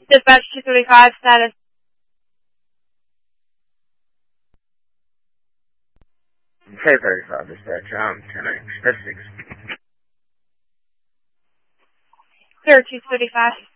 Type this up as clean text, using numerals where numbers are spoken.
Dispatch 235 status. K-35 dispatch, 10X, 56. Clear 235.